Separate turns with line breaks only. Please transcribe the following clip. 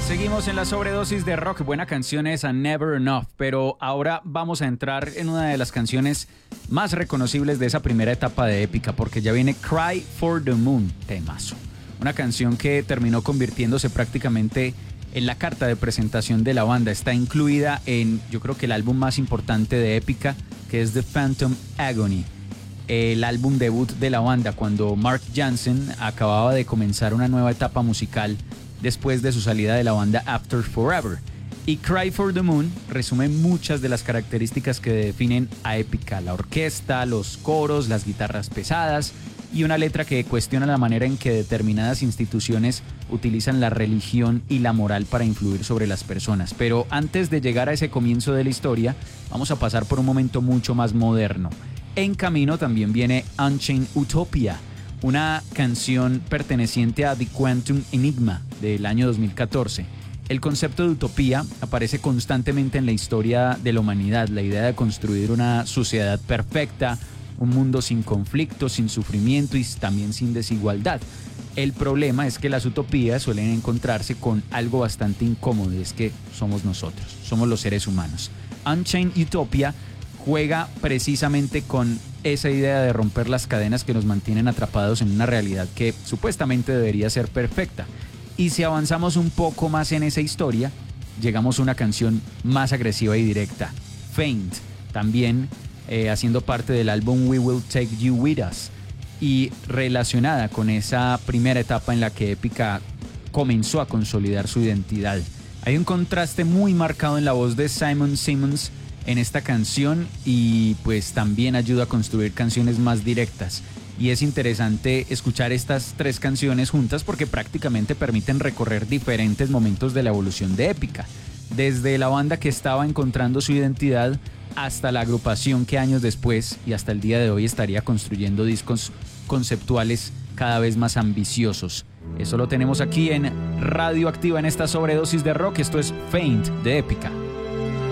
Seguimos en la sobredosis de rock. Buena canción esa, Never Enough. Pero ahora vamos a entrar en una de las canciones más reconocibles de esa primera etapa de Épica, porque ya viene Cry for the Moon, temazo. Una canción que terminó convirtiéndose prácticamente en la carta de presentación de la banda. Está incluida en, yo creo que el álbum más importante de Épica, que es The Phantom Agony, el álbum debut de la banda, cuando Mark Jansen acababa de comenzar una nueva etapa musical después de su salida de la banda After Forever. Y Cry for the Moon resume muchas de las características que definen a Épica: la orquesta, los coros, las guitarras pesadas y una letra que cuestiona la manera en que determinadas instituciones utilizan la religión y la moral para influir sobre las personas. Pero antes de llegar a ese comienzo de la historia, vamos a pasar por un momento mucho más moderno. En camino también viene Unchained Utopia, una canción perteneciente a The Quantum Enigma del año 2014. El concepto de utopía aparece constantemente en la historia de la humanidad, la idea de construir una sociedad perfecta, un mundo sin conflictos, sin sufrimiento y también sin desigualdad. El problema es que las utopías suelen encontrarse con algo bastante incómodo, y es que somos nosotros, somos los seres humanos. Unchained Utopia juega precisamente con esa idea de romper las cadenas que nos mantienen atrapados en una realidad que supuestamente debería ser perfecta. Y si avanzamos un poco más en esa historia, llegamos a una canción más agresiva y directa, Faint, también haciendo parte del álbum We Will Take You With Us y relacionada con esa primera etapa en la que Épica comenzó a consolidar su identidad. Hay un contraste muy marcado en la voz de Simon Simmons en esta canción y pues también ayuda a construir canciones más directas. Y es interesante escuchar estas tres canciones juntas porque prácticamente permiten recorrer diferentes momentos de la evolución de Épica, desde la banda que estaba encontrando su identidad hasta la agrupación que años después y hasta el día de hoy estaría construyendo discos conceptuales cada vez más ambiciosos. Eso lo tenemos aquí en Radio Activa en esta sobredosis de rock. Esto es Faint de Épica.